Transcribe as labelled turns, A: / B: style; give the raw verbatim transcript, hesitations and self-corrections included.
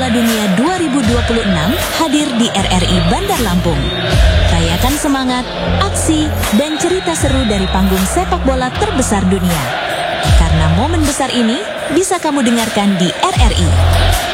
A: Piala Dunia dua ribu dua puluh enam hadir di R R I Bandar Lampung. Rayakan semangat, aksi, dan cerita seru dari panggung sepak bola terbesar dunia. Karena momen besar ini bisa kamu dengarkan di R R I.